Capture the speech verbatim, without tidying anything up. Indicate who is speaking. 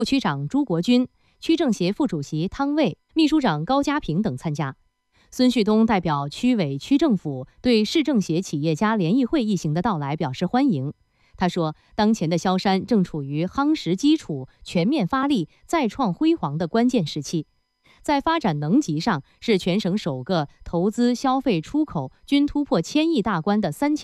Speaker 1: 副区长朱国军、区政协副主席汤卫、秘书长高家平等参加。孙旭东代表区委区政府对市政协企业家联谊会一行的到来表示欢迎。他说，当前的萧山正处于夯实基础、全面发力、再创辉煌的关键时期，在发展能级上是全省首个投资、消费、出口均突破千亿大关的三千